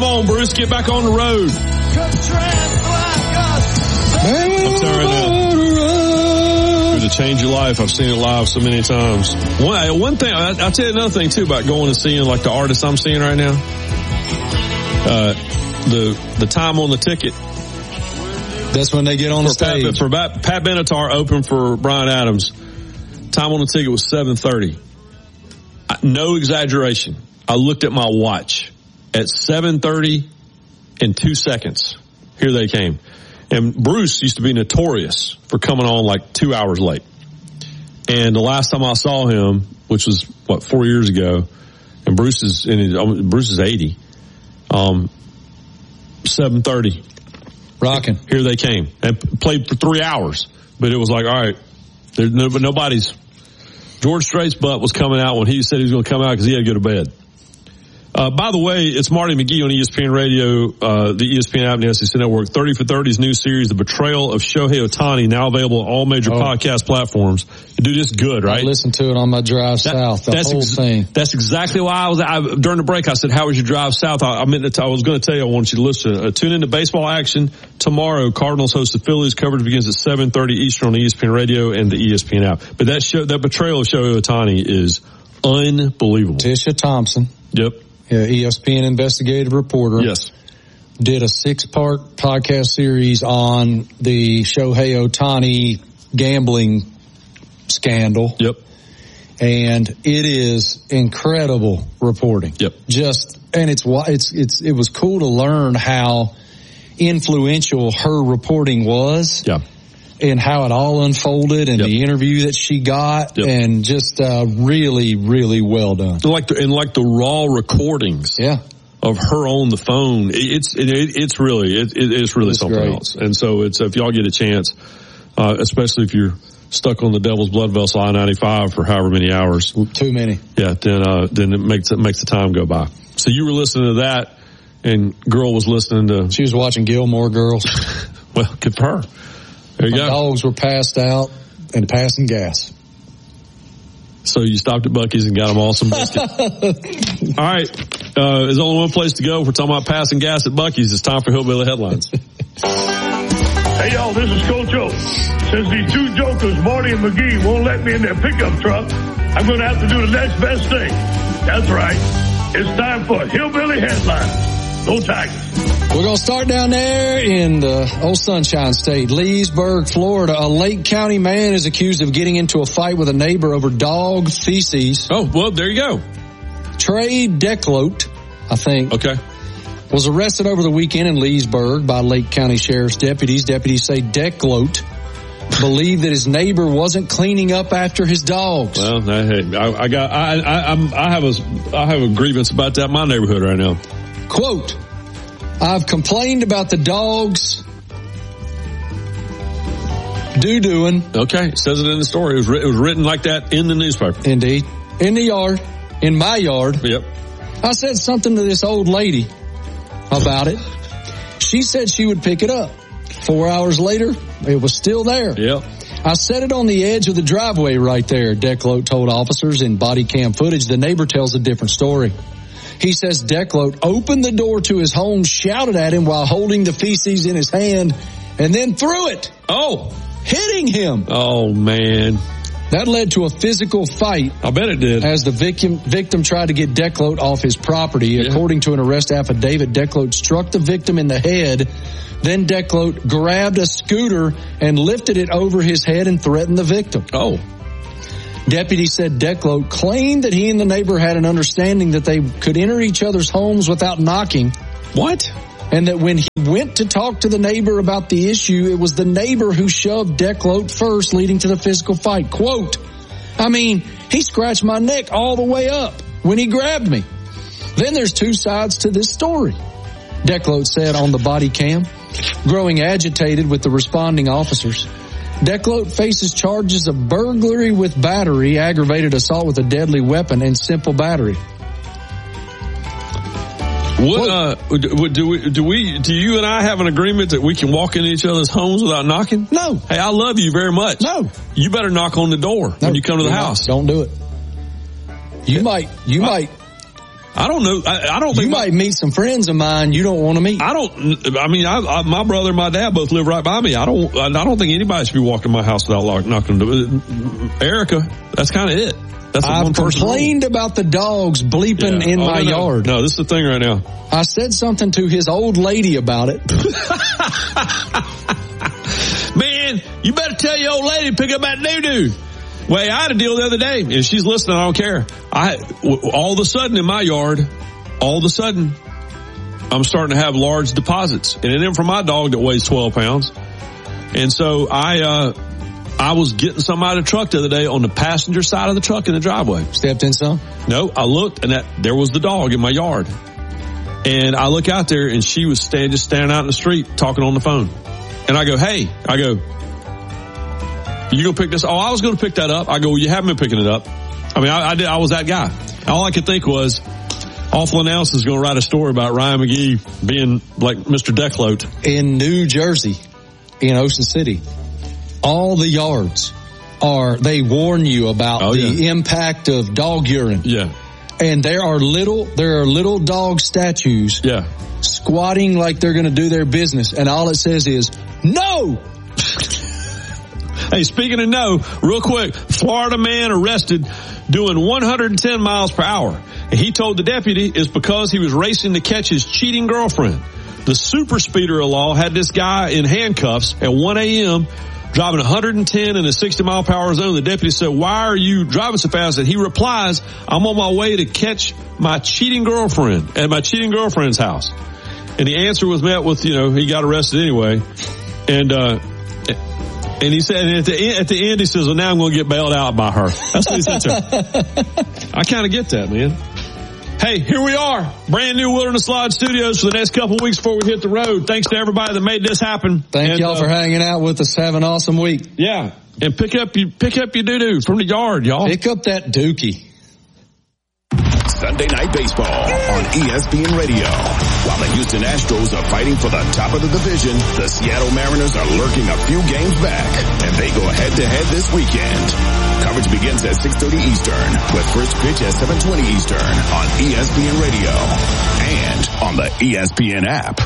on, Bruce. Get back on the road. I'm telling you that. To change your life. I've seen it live so many times. One thing, I'll tell you another thing too about going and seeing like the artists I'm seeing right now. The time on the ticket. That's when they get on the stage. For Pat Benatar opened for Bryan Adams. Time on the ticket was 7:30. No exaggeration. I looked at my watch at 7:30 and 2 seconds. Here they came. And Bruce used to be notorious for coming on like 2 hours late. And the last time I saw him, which was 4 years ago, and Bruce is 80. 7:30. Rocking. Here they came and played for 3 hours. But it was like, all right, nobody's. George Strait's butt was coming out when he said he was going to come out because he had to go to bed. By the way, it's Marty McGee on ESPN Radio, the ESPN app, and the SEC Network. 30 for 30's new series, The Betrayal of Shohei Ohtani, now available on all major podcast platforms. You do this good, right? I listened to it on my drive south, the whole thing. That's exactly why during the break, I said, how was your drive south? I was going to tell you, I want you to listen. Tune into baseball action tomorrow. Cardinals host the Phillies. Coverage begins at 7:30 Eastern on ESPN Radio and the ESPN app. But that Betrayal of Shohei Ohtani is unbelievable. Tisha Thompson. Yep. ESPN investigative reporter. Yes. Did a 6-part podcast series on the Shohei Ohtani gambling scandal. Yep. And it is incredible reporting. Yep. It was cool to learn how influential her reporting was. Yeah. And how it all unfolded and the interview that she got and just really, really well done. Like the raw recordings of her on the phone. It's really something great. else. And so if y'all get a chance, especially if you're stuck on the Devil's Blood Vessel I-95 for however many hours. Too many. Yeah, then it makes the time go by. So you were listening to that and girl was listening to. She was watching Gilmore Girls. Well, good for her. There you go. Dogs were passed out and passing gas. So you stopped at Buc-ee's and got them all some biscuits. All right. There's only one place to go if we're talking about passing gas at Buc-ee's. It's time for Hillbilly Headlines. Hey, y'all, this is Coach O. Since these two jokers, Marty and McGee, won't let me in their pickup truck, I'm going to have to do the next best thing. That's right. It's time for Hillbilly Headlines. Go Tigers. We're going to start down there in the old Sunshine State, Leesburg, Florida. A Lake County man is accused of getting into a fight with a neighbor over dog feces. Oh, well, there you go. Trey Declote, I think. Okay. Was arrested over the weekend in Leesburg by Lake County Sheriff's deputies. Deputies say Declote believed that his neighbor wasn't cleaning up after his dogs. Well, hey, I have a grievance about that in my neighborhood right now. Quote, I've complained about the dogs doo-dooing. Okay, it says it in the story. It was written like that in the newspaper. Indeed. In the yard. In my yard. Yep. I said something to this old lady about it. She said she would pick it up. 4 hours later, it was still there. Yep. I set it on the edge of the driveway right there, Declote told officers in body cam footage. The neighbor tells a different story. He says Declote opened the door to his home, shouted at him while holding the feces in his hand, and then threw it. Oh. Hitting him. Oh, man. That led to a physical fight. I bet it did. As the victim tried to get Declote off his property. Yeah. According to an arrest affidavit, Declote struck the victim in the head. Then Declote grabbed a scooter and lifted it over his head and threatened the victim. Oh. Deputies said Declote claimed that he and the neighbor had an understanding that they could enter each other's homes without knocking. What? And that when he went to talk to the neighbor about the issue, it was the neighbor who shoved Declote first, leading to the physical fight. Quote, I mean, he scratched my neck all the way up when he grabbed me. Then there's two sides to this story, Declote said on the body cam, growing agitated with the responding officers. Declote faces charges of burglary with battery, aggravated assault with a deadly weapon, and simple battery. Do you and I have an agreement that we can walk into each other's homes without knocking? No. Hey, I love you very much. No. You better knock on the door when you come to the house. Don't do it. You might. I don't know. I don't think you might meet some friends of mine you don't want to meet. My brother and my dad both live right by me. I don't think anybody should be walking my house without knocking the door. Erica, that's kind of it. I've complained about the dogs bleeping in my yard. No, this is the thing right now. I said something to his old lady about it. Man, you better tell your old lady to pick up that doo-doo. Well, I had a deal the other day, and she's listening, I don't care. All of a sudden in my yard, I'm starting to have large deposits. And then for my dog that weighs 12 pounds. And so I was getting some out of the truck the other day on the passenger side of the truck in the driveway. Stepped in some? No, I looked, and there was the dog in my yard. And I look out there, and she was just standing out in the street talking on the phone. And I go, hey, you gonna pick this? Oh, I was gonna pick that up. I go, well, you haven't been picking it up. I mean, I was that guy. All I could think was, Awful Analysis is gonna write a story about Ryan McGee being like Mr. Deckloat. In New Jersey, in Ocean City, all the yards they warn you about the impact of dog urine. Yeah. And there are little dog statues. Yeah. Squatting like they're gonna do their business. And all it says is, no! Hey, speaking of no, real quick, Florida man arrested doing 110 miles per hour. And he told the deputy it's because he was racing to catch his cheating girlfriend. The super speeder law had this guy in handcuffs at 1 a.m. driving 110 in a 60-mile-per-hour zone. The deputy said, why are you driving so fast? And he replies, I'm on my way to catch my cheating girlfriend at my cheating girlfriend's house. And the answer was met with, he got arrested anyway. And he said, and at the end, he says, well, now I'm going to get bailed out by her. That's what he said to him. I kind of get that, man. Hey, here we are. Brand new Wilderness Lodge Studios for the next couple of weeks before we hit the road. Thanks to everybody that made this happen. Thank y'all for hanging out with us. Have an awesome week. Yeah. And pick up your doo-doo from the yard, y'all. Pick up that dookie. Sunday Night Baseball on ESPN Radio. While the Houston Astros are fighting for the top of the division, the Seattle Mariners are lurking a few games back, and they go head-to-head this weekend. Coverage begins at 6:30 Eastern, with first pitch at 7:20 Eastern on ESPN Radio and on the ESPN app.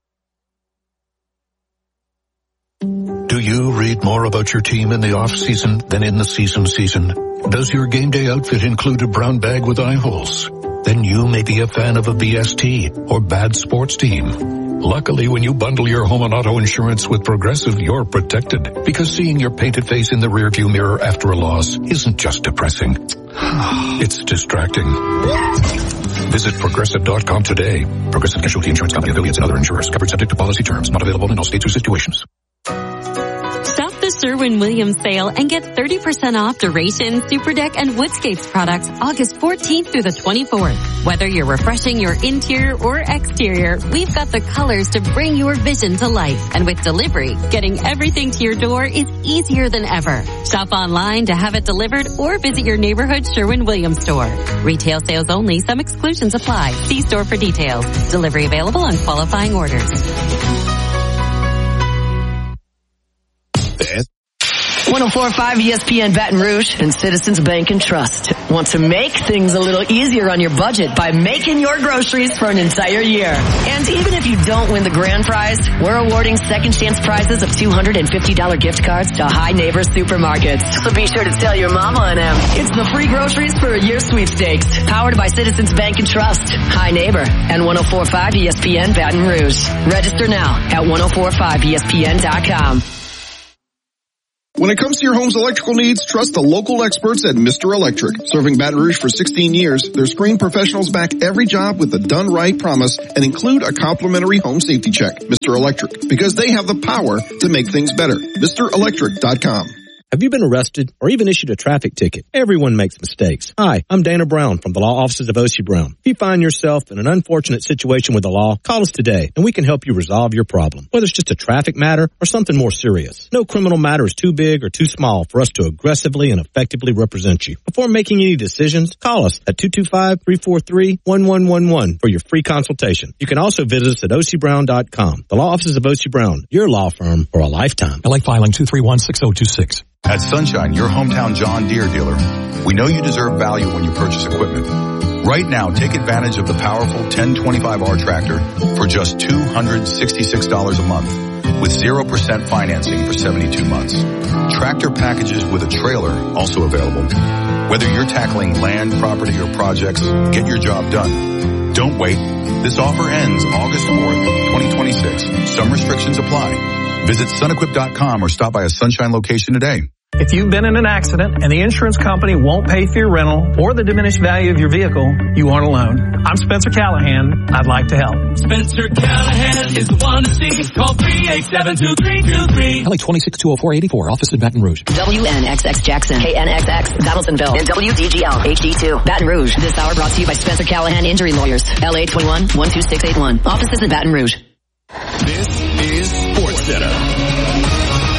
Do you read more about your team in the off-season than in the season? Does your game day outfit include a brown bag with eye holes? Then you may be a fan of a BST or bad sports team. Luckily, when you bundle your home and auto insurance with Progressive, you're protected, because seeing your painted face in the rearview mirror after a loss isn't just depressing. It's distracting. Visit Progressive.com today. Progressive Casualty Insurance Company, affiliates, and other insurers. Covered subject to policy terms. Not available in all states or situations. Shop the Sherwin-Williams sale and get 30% off Duration, Super Deck, and Woodscapes products August 14th through the 24th. Whether you're refreshing your interior or exterior, we've got the colors to bring your vision to life. And with delivery, getting everything to your door is easier than ever. Shop online to have it delivered or visit your neighborhood Sherwin-Williams store. Retail sales only. Some exclusions apply. See store for details. Delivery available on qualifying orders. 104.5 ESPN Baton Rouge and Citizens Bank and Trust want to make things a little easier on your budget by making your groceries for an entire year. And even if you don't win the grand prize, we're awarding second chance prizes of $250 gift cards to High Neighbor Supermarkets. So be sure to tell your mama and them. It's the free groceries for a year sweepstakes, powered by Citizens Bank and Trust, High Neighbor, and 104.5 ESPN Baton Rouge. Register now at 1045ESPN.com. When it comes to your home's electrical needs, trust the local experts at Mr. Electric. Serving Baton Rouge for 16 years, their screened professionals back every job with a done right promise and include a complimentary home safety check. Mr. Electric, because they have the power to make things better. MrElectric.com. Have you been arrested or even issued a traffic ticket? Everyone makes mistakes. Hi, I'm Dana Brown from the law offices of O.C. Brown. If you find yourself in an unfortunate situation with the law, call us today and we can help you resolve your problem, whether it's just a traffic matter or something more serious. No criminal matter is too big or too small for us to aggressively and effectively represent you. Before making any decisions, call us at 225-343-1111 for your free consultation. You can also visit us at ocbrown.com. The law offices of O.C. Brown, your law firm for a lifetime. LA filing 231-6026. At Sunshine, your hometown John Deere dealer, we know you deserve value when you purchase equipment. Right now, take advantage of the powerful 1025R tractor for just $266 a month with 0% financing for 72 months. Tractor packages with a trailer also available. Whether you're tackling land, property, or projects, get your job done. Don't wait. This offer ends August 4th, 2026. Some restrictions apply. Visit sunequip.com or stop by a Sunshine location today. If you've been in an accident and the insurance company won't pay for your rental or the diminished value of your vehicle, you aren't alone. I'm Spencer Callahan. I'd like to help. Spencer Callahan is the one to see. Call 387-2323. LA 26-204-84. Office in Baton Rouge. WNXX Jackson, KNXX Donaldsonville, and WDGL HD2 Baton Rouge. This hour brought to you by Spencer Callahan Injury Lawyers. LA 21-12681. Offices in Baton Rouge. This is SportsCenter.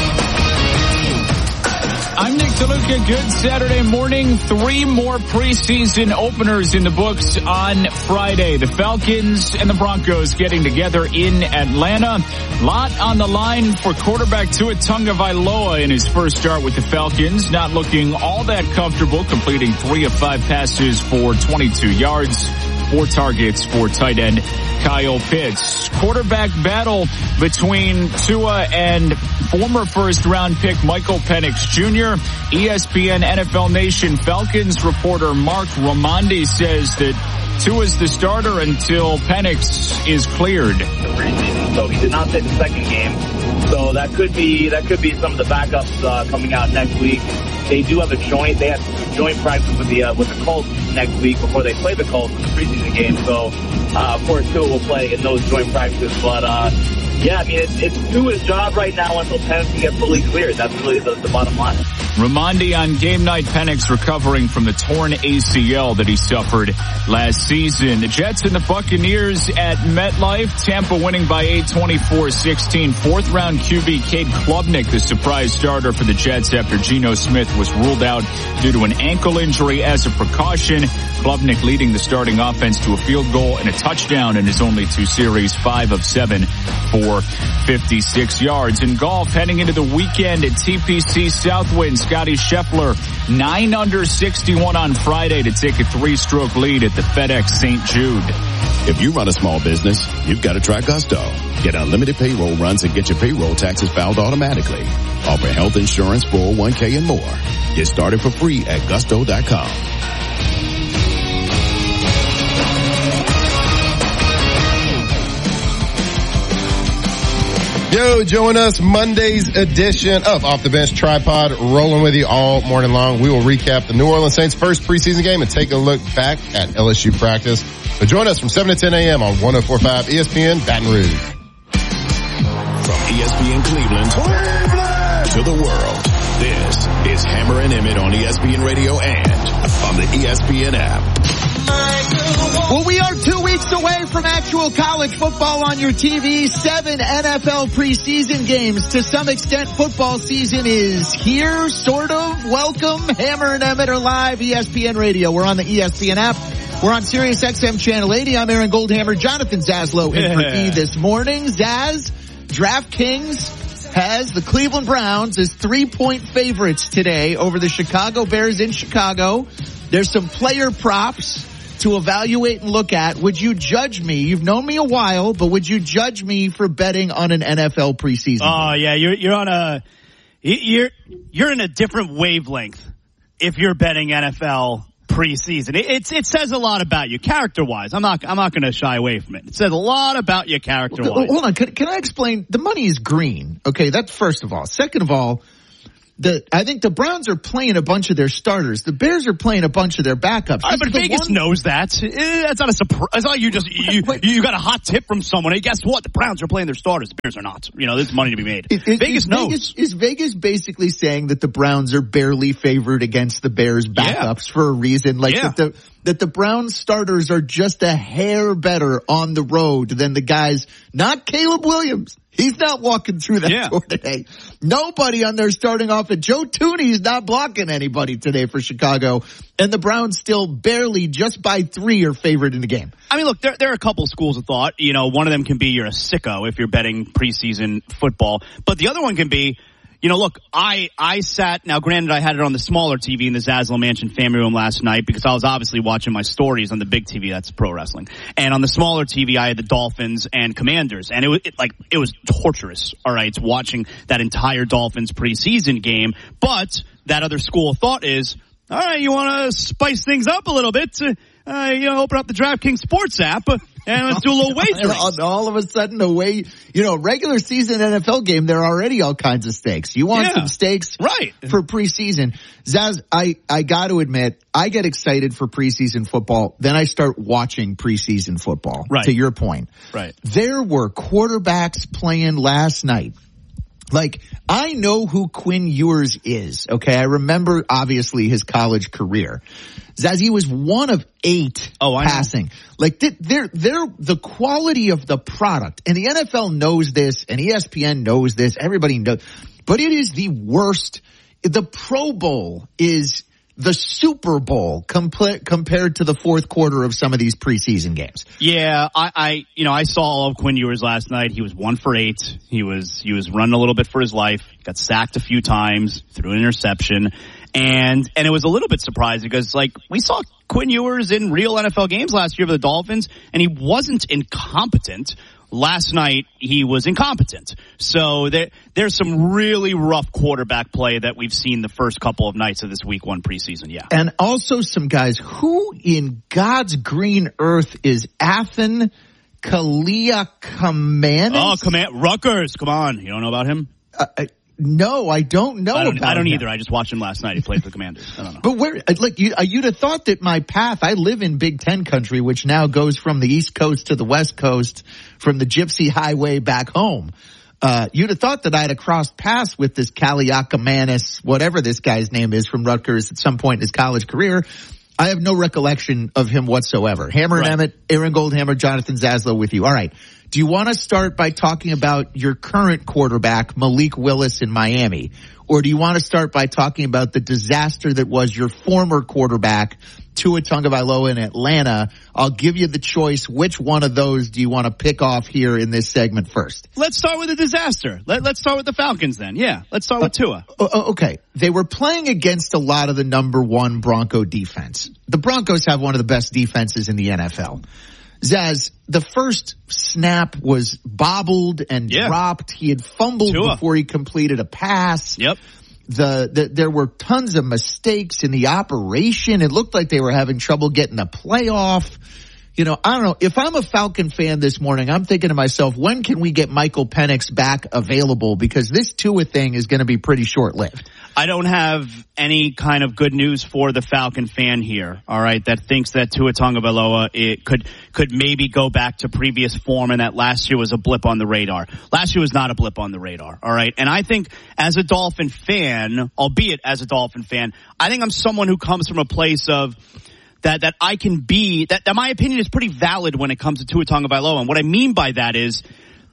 I'm Nick DeLuca. Good Saturday morning. 3 more preseason openers in the books on Friday. The Falcons and the Broncos getting together in Atlanta. Lot on the line for quarterback Tua Tagovailoa in his first start with the Falcons. Not looking all that comfortable, completing 3 of 5 passes for 22 yards. 4 targets for tight end Kyle Pitts. Quarterback battle between Tua and former first-round pick Michael Penix Jr. ESPN NFL Nation Falcons reporter Mark Raimondi says that Tua's the starter until Penix is cleared. So he did not play the second game. So that could be some of the backups coming out next week. They do have a joint. They have joint practice with the Colts next week before they play the Colts in the preseason game. So of course Tua will play in those joint practices. But yeah, I mean it's Tua's job right now until Penix can get fully cleared. That's really the bottom line. Raimondi on game night. Penix recovering from the torn ACL that he suffered last season. The Jets and the Buccaneers at MetLife. Tampa winning by 8, 24-16. 4th round QB Cade Klubnik, the surprise starter for the Jets after Geno Smith was ruled out due to an ankle injury as a precaution. Klubnik leading the starting offense to a field goal and a touchdown in his only 2 series, 5 of 7 for 56 yards. In golf, heading into the weekend at TPC Southwind, Scotty Scheffler 9 under 61 on Friday to take a 3-stroke lead at the FedEx St. Jude. If you run a small business, you've got to try Gusto. Get unlimited payroll runs and get your payroll taxes filed automatically. Offer health insurance, 401k, and more. Get started for free at gusto.com. Yo, join us Monday's edition of Off the Bench Tripod, rolling with you all morning long. We will recap the New Orleans Saints' first preseason game and take a look back at LSU practice. So join us from 7 to 10 a.m. on 104.5 ESPN Baton Rouge. From ESPN Cleveland to the world, this is Hammer and Emmett on ESPN Radio and on the ESPN app. Well, we are 2 weeks away from actual college football on your TV. 7 NFL preseason games. To some extent, football season is here, sort of. Welcome. Hammer and Emmett are live, ESPN Radio. We're on the ESPN app. We're on Sirius XM Channel 80. I'm Aaron Goldhammer. Jonathan Zaslow in for E this morning. Zaz, DraftKings has the Cleveland Browns as 3-point favorites today over the Chicago Bears in Chicago. There's some player props to evaluate and look at. Would you judge me? You've known me a while, but would you judge me for betting on an NFL preseason? Oh yeah, you're on a you're in a different wavelength if you're betting NFL preseason. It says a lot about you character-wise. I'm not going to shy away from it. It says a lot about you character-wise. Hold on, can I explain? The money is green. Okay, that's first of all. Second of all, I think the Browns are playing a bunch of their starters. The Bears are playing a bunch of their backups. But Vegas knows that. That's not a surprise. It's not you got a hot tip from someone. Hey, guess what? The Browns are playing their starters. The Bears are not. You know, there's money to be made. Vegas knows. Is Vegas basically saying that the Browns are barely favored against the Bears backups for a reason? That the Browns starters are just a hair better on the road than the guys, not Caleb Williams. He's not walking through that door today. Nobody on there starting off at Joe Tooney's not blocking anybody today for Chicago. And the Browns still barely, just by 3, are favored in the game. I mean, look, there are a couple schools of thought. You know, one of them can be you're a sicko if you're betting preseason football. But the other one can be look, I sat, now granted I had it on the smaller TV in the Zaslow Mansion family room last night because I was obviously watching my stories on the big TV, that's pro wrestling. And on the smaller TV I had the Dolphins and Commanders. And it was torturous, alright, watching that entire Dolphins preseason game. But that other school of thought is, alright, you want to spice things up a little bit, open up the DraftKings Sports app and let's do a little wagering. All of a sudden, regular season NFL game, there are already all kinds of stakes. You want some stakes for preseason. Zaz, I got to admit, I get excited for preseason football. Then I start watching preseason football, to your point. Right. There were quarterbacks playing last night. Like, I know who Quinn Ewers is, okay? I remember, obviously, his college career. Zaz, he was 1 of 8 passing. Know. Like, they're the quality of the product. And the NFL knows this, and ESPN knows this, everybody knows. But it is the worst. The Pro Bowl is the Super Bowl compared to the fourth quarter of some of these preseason games. Yeah, I saw all of Quinn Ewers last night. He was 1 for 8. He was running a little bit for his life. Got sacked a few times, threw an interception. And it was a little bit surprising because, we saw Quinn Ewers in real NFL games last year for the Dolphins, and he wasn't incompetent. Last night, he was incompetent. So there's some really rough quarterback play that we've seen the first couple of nights of this week 1 preseason, yeah. And also some guys, who in God's green earth is Athan Kaliakamanis? Oh, Rutgers, come on. You don't know about him? No, I don't know about him. I don't either. I just watched him last night. He played for the Commanders. I don't know. But you'd have thought that my path, I live in Big Ten country, which now goes from the East Coast to the West Coast, from the Gypsy Highway back home. You'd have thought that I'd have crossed paths with this Kaliakamanis, whatever this guy's name is, from Rutgers at some point in his college career. I have no recollection of him whatsoever. Hammer and Emmett, Aaron Goldhammer, Jonathan Zaslow with you. All right. Do you want to start by talking about your current quarterback, Malik Willis in Miami? Or do you want to start by talking about the disaster that was your former quarterback, Tua Tagovailoa in Atlanta? I'll give you the choice. Which one of those do you want to pick off here in this segment first? Let's start with the disaster. Let's start with the Falcons then. Yeah, let's start with Tua. Okay. They were playing against a lot of the number 1 Bronco defense. The Broncos have one of the best defenses in the NFL. Zaz, the first snap was bobbled and dropped. He had fumbled before he completed a pass. Yep. There were tons of mistakes in the operation. It looked like they were having trouble getting the playoff. I don't know. If I'm a Falcon fan this morning, I'm thinking to myself, when can we get Michael Penix back available? Because this Tua thing is going to be pretty short-lived. I don't have any kind of good news for the Falcon fan here, all right, that thinks that Tua Tagovailoa could maybe go back to previous form and that last year was a blip on the radar. Last year was not a blip on the radar, all right? And I think as a Dolphin fan, albeit as a Dolphin fan, I think I'm someone who comes from a place of that I can be, that my opinion is pretty valid when it comes to Tua Tagovailoa. And what I mean by that is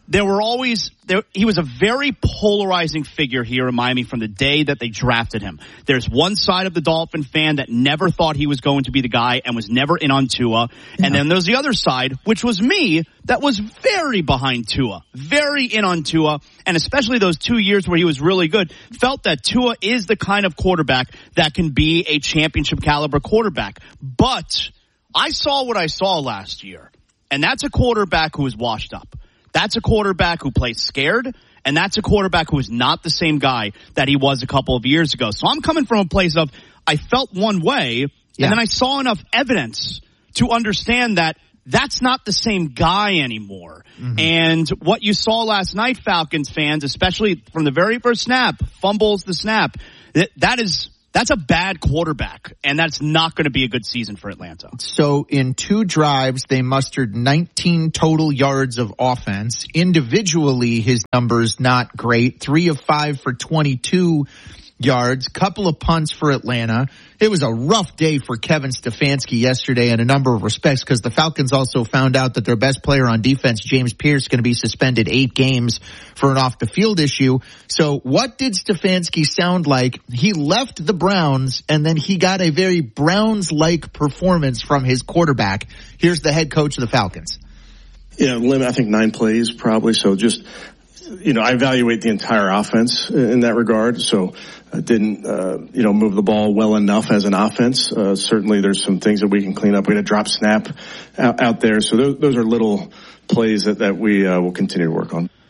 he was a very polarizing figure here in Miami from the day that they drafted him. There's one side of the Dolphin fan that never thought he was going to be the guy and was never in on Tua. Yeah. And then there's the other side, which was me, that was very behind Tua, very in on Tua, and especially those 2 years where he was really good, felt that Tua is the kind of quarterback that can be a championship caliber quarterback. But I saw what I saw last year, and that's a quarterback who was washed up. That's a quarterback who plays scared, and that's a quarterback who is not the same guy that he was a couple of years ago. So I'm coming from a place of I felt one way, and then I saw enough evidence to understand that that's not the same guy anymore. Mm-hmm. And what you saw last night, Falcons fans, especially from the very first snap, fumbles the snap, that's a bad quarterback, and that's not going to be a good season for Atlanta. So in 2 drives, they mustered 19 total yards of offense. Individually, his numbers not great. 3 of 5 for 22 yards, couple of punts for Atlanta. It was a rough day for Kevin Stefanski yesterday in a number of respects because the Falcons also found out that their best player on defense, James Pierce, is going to be suspended 8 games for an off-the-field issue. So what did Stefanski sound like? He left the Browns, and then he got a very Browns-like performance from his quarterback. Here's the head coach of the Falcons. Yeah, limit, I think 9 plays probably. So just I evaluate the entire offense in that regard. So didn't, move the ball well enough as an offense. Certainly there's some things that we can clean up. We had a drop snap out there. So those are little plays that we will continue to work on.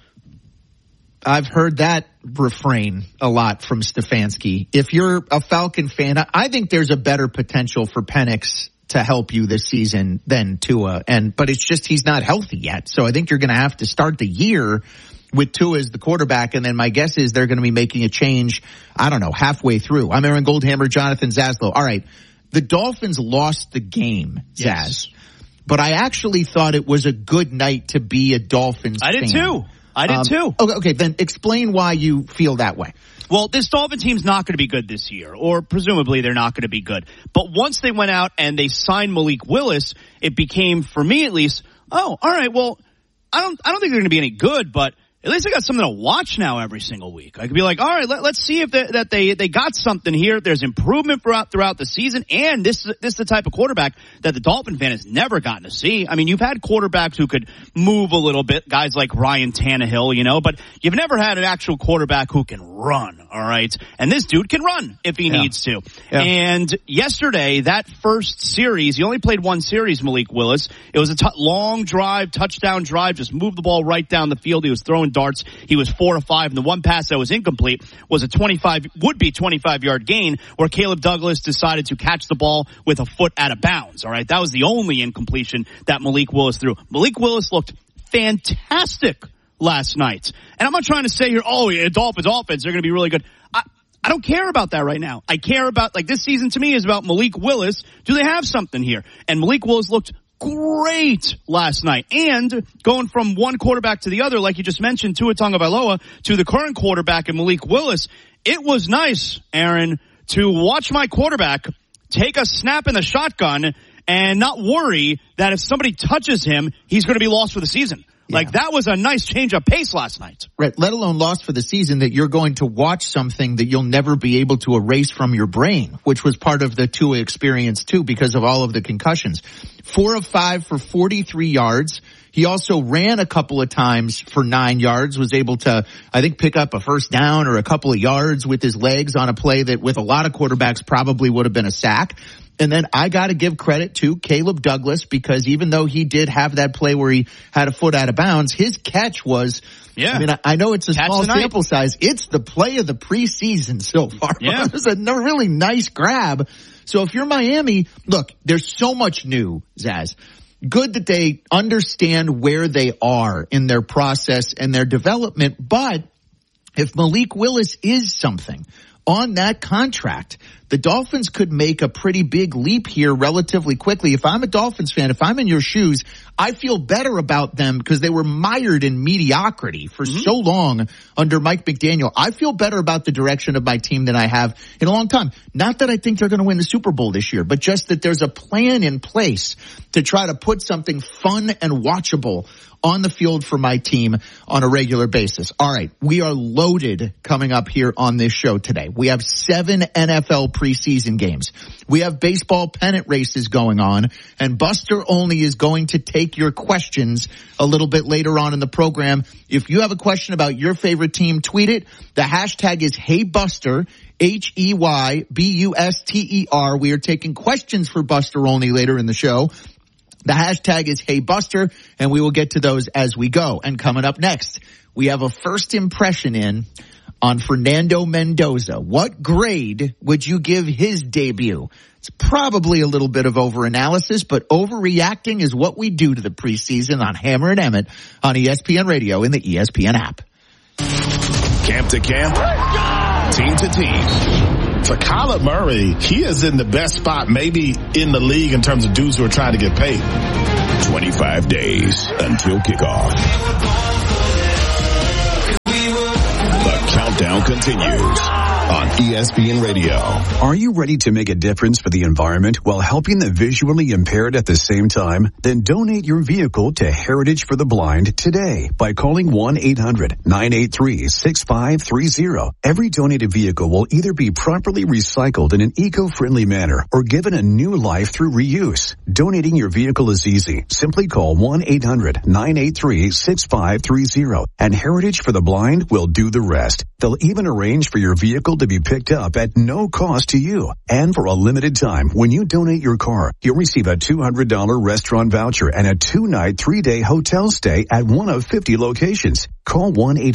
I've heard that refrain a lot from Stefanski. If you're a Falcon fan, I think there's a better potential for Penix to help you this season than Tua. But it's just he's not healthy yet. So I think you're going to have to start the year with Tua as the quarterback. And then my guess is they're going to be making a change, halfway through. I'm Aaron Goldhammer, Jonathan Zaslow. All right. The Dolphins lost the game, Zaz. Yes. But I actually thought it was a good night to be a Dolphins fan. I did too. Okay, then explain why you feel that way. Well, this Dolphin team's not going to be good this year, or presumably they're not going to be good. But once they went out and they signed Malik Willis, it became, for me at least, all right, well, I don't think they're going to be any good, but at least I got something to watch now every single week. I could be like, all right, let's see if they got something here. There's improvement throughout the season, and this is the type of quarterback that the Dolphin fan has never gotten to see. I mean, you've had quarterbacks who could move a little bit, guys like Ryan Tannehill, but you've never had an actual quarterback who can run, all right? And this dude can run if he needs to. Yeah. And yesterday, that first series, he only played one series, Malik Willis. It was a long drive, touchdown drive, just moved the ball right down the field. He was throwing darts. He was 4 of 5, and the one pass that was incomplete was a 25-yard gain where Caleb Douglas decided to catch the ball with a foot out of bounds. All right, that was the only incompletion that Malik Willis threw. Malik Willis looked fantastic last night, and I'm not trying to say here, Dolphins offense, they're going to be really good. I don't care about that right now. I care about, this season to me is about Malik Willis. Do they have something here? And Malik Willis looked great last night. And going from one quarterback to the other, like you just mentioned, Tua Tagovailoa, to the current quarterback and Malik Willis, it was nice, Aaron, to watch my quarterback take a snap in the shotgun and not worry that if somebody touches him, he's going to be lost for the season. Yeah. That was a nice change of pace last night. Right, let alone lost for the season, that you're going to watch something that you'll never be able to erase from your brain, which was part of the Tua experience too because of all of the concussions. 4 of 5 for 43 yards. He also ran a couple of times for 9 yards, was able to, I think, pick up a first down or a couple of yards with his legs on a play that with a lot of quarterbacks probably would have been a sack. And then I got to give credit to Caleb Douglas because even though he did have that play where he had a foot out of bounds, his catch was, I know it's a small sample size. It's the play of the preseason so far. Yeah. It was a really nice grab. So if you're Miami, look, there's so much new, Zaz. Good that they understand where they are in their process and their development. But if Malik Willis is something on that contract, the Dolphins could make a pretty big leap here relatively quickly. If I'm a Dolphins fan, if I'm in your shoes, I feel better about them because they were mired in mediocrity for so long under Mike McDaniel. I feel better about the direction of my team than I have in a long time. Not that I think they're going to win the Super Bowl this year, but just that there's a plan in place to try to put something fun and watchable on the field for my team on a regular basis. All right, we are loaded coming up here on this show today. We have 7 NFL preseason games. We have baseball pennant races going on, and Buster Olney is going to take your questions a little bit later on in the program. If you have a question about your favorite team, tweet it. The hashtag is HeyBuster, HeyBuster. We are taking questions for Buster Olney later in the show. The hashtag is HeyBuster, and we will get to those as we go. And coming up next, we have a first impression in on Fernando Mendoza. What grade would you give his debut? It's probably a little bit of overanalysis, but overreacting is what we do to the preseason on Hammer and Emmett on ESPN Radio in the ESPN app. Camp to camp, team to team. For Kyler Murray, he is in the best spot maybe in the league in terms of dudes who are trying to get paid. 25 days until kickoff. The countdown continues. on ESPN Radio. Are you ready to make a difference for the environment while helping the visually impaired at the same time? Then donate your vehicle to Heritage for the Blind today by calling 1-800-983-6530. Every donated vehicle will either be properly recycled in an eco-friendly manner or given a new life through reuse. Donating your vehicle is easy. Simply call 1-800-983-6530 and Heritage for the Blind will do the rest. They'll even arrange for your vehicle to be picked up at no cost to you. And for a limited time, when you donate your car, you'll receive a $200 restaurant voucher and a 2-night, 3-day hotel stay at one of 50 locations. Call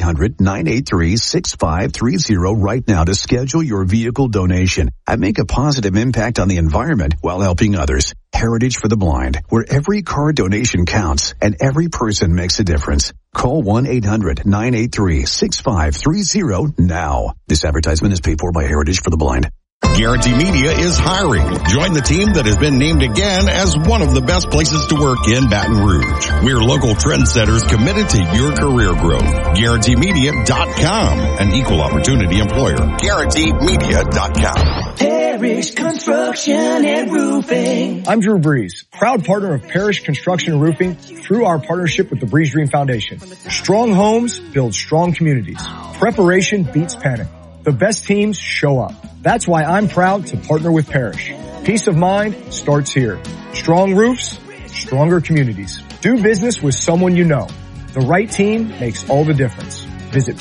1-800-983-6530 right now to schedule your vehicle donation and make a positive impact on the environment while helping others. Heritage for the Blind, where every car donation counts and every person makes a difference. Call 1-800-983-6530 now. This advertisement is paid for by Heritage for the Blind. Guarantee Media is hiring. Join the team that has been named again as one of the best places to work in Baton Rouge. We're local trendsetters committed to your career growth. GuaranteeMedia.com, an equal opportunity employer. GuaranteeMedia.com. Parish Construction and Roofing. I'm Drew Breeze, proud partner of Parish Construction and Roofing through our partnership with the Breeze Dream Foundation. Strong homes build strong communities. Preparation beats panic. The best teams show up. That's why I'm proud to partner with Parish. Peace of mind starts here. Strong roofs, stronger communities. Do business with someone you know. The right team makes all the difference. Visit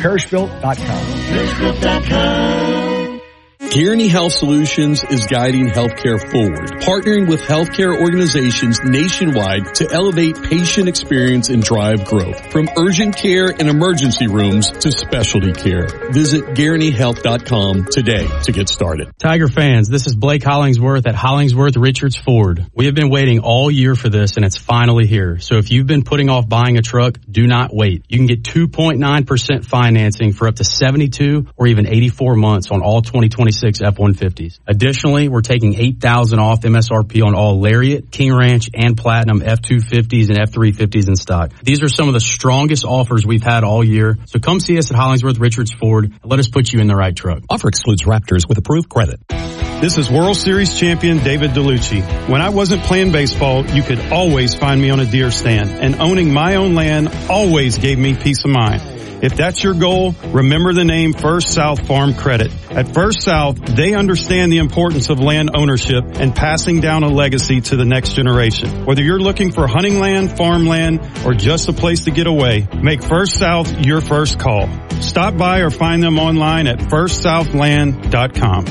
parishbuilt.com. Kearney Health Solutions is guiding healthcare forward, partnering with healthcare organizations nationwide to elevate patient experience and drive growth. From urgent care and emergency rooms to specialty care. Visit GuaranteeHealth.com today to get started. Tiger fans, this is Blake Hollingsworth at Hollingsworth Richards Ford. We have been waiting all year for this and it's finally here. So if you've been putting off buying a truck, do not wait. You can get 2.9% financing for up to 72 or even 84 months on all 2026 F-150s. Additionally, we're taking $8,000 off MSRP on all Lariat, King Ranch, and Platinum F-250s and F-350s in stock. These are some of the strongest offers we've had all year. So come see us at Hollingsworth Richards Ford and let us put you in the right truck. Offer excludes Raptors with approved credit. This is World Series champion David DeLucci. When I wasn't playing baseball, you could always find me on a deer stand, and owning my own land always gave me peace of mind. If that's your goal, remember the name First South Farm Credit. At First South, they understand the importance of land ownership and passing down a legacy to the next generation. Whether you're looking for hunting land, farmland, or just a place to get away, make First South your first call. Stop by or find them online at firstsouthland.com.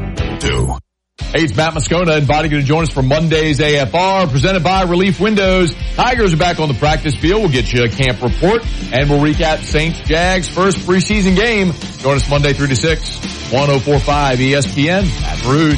Hey, it's Matt Moscona inviting you to join us for Monday's AFR, presented by Relief Windows. Tigers are back on the practice field. We'll get you a camp report, and we'll recap Saints-Jags first preseason game. Join us Monday 3 to 6, 104.5 ESPN, Baton Rouge.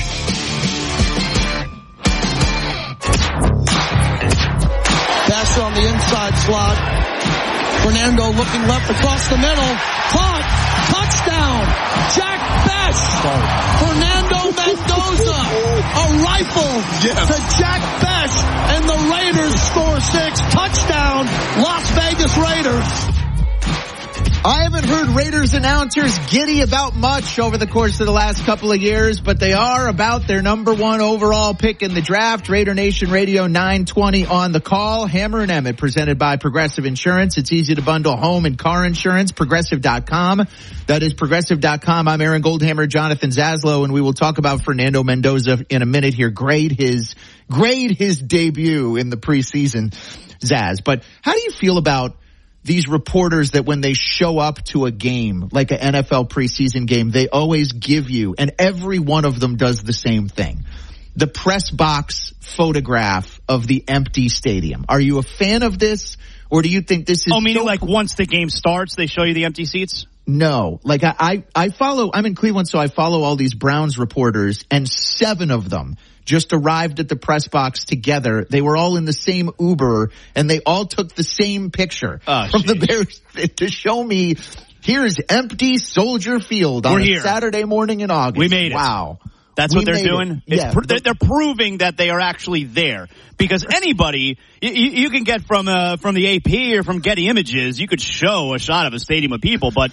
Pass on the inside slot. Fernando looking left across the middle. Caught. Touchdown. Jack Bech. Fernando Mendoza. A rifle to Jack Bech. And the Raiders score 6. Touchdown. Las Vegas Raiders. I haven't heard Raiders announcers giddy about much over the course of the last couple of years, but they are about their number 1 overall pick in the draft. Raider Nation Radio 920 on the call. Hammer and Emmett presented by Progressive Insurance. It's easy to bundle home and car insurance. Progressive.com. That is Progressive.com. I'm Aaron Goldhammer, Jonathan Zaslow, and we will talk about Fernando Mendoza in a minute here. Grade his debut in the preseason, Zaz. But how do you feel about these reporters that when they show up to a game, like an NFL preseason game, they always give you, and every one of them does the same thing, the press box photograph of the empty stadium? Are you a fan of this, or do you think this is... Oh, meaning like once the game starts, they show you the empty seats? No. Like I follow, I'm in Cleveland, so I follow all these Browns reporters, and 7 of them just arrived at the press box together. They were all in the same Uber, and they all took the same picture from the Bears to show me, here's empty Soldier Field on a Saturday morning in August. We made it. Wow. That's what they're doing? Yeah. They're proving that they are actually there. Because anybody, you can get from the AP or from Getty Images, you could show a shot of a stadium of people, but